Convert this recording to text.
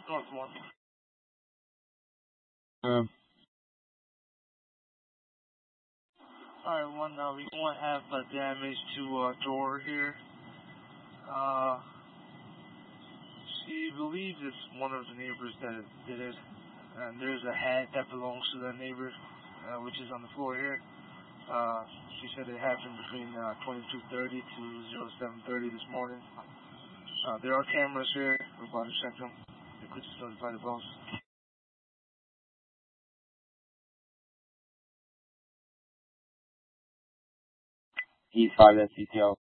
North 1. Alright, 1, we going to have damage to a door here. She believes it's one of the neighbors that did it. And there's a hat that belongs to that neighbor, which is on the floor here. She said it happened between 22:30 to 07:30 this morning. There are cameras here. We're about to check them. They could just notify the boss. East 5 SCTL.